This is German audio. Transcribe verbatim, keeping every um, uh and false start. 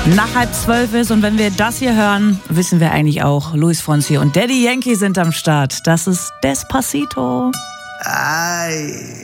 nach halb zwölf ist und wenn wir das hier hören, wissen wir eigentlich auch, Luis Fonsi und Daddy Yankee sind am Start. Das ist Despacito. Ay.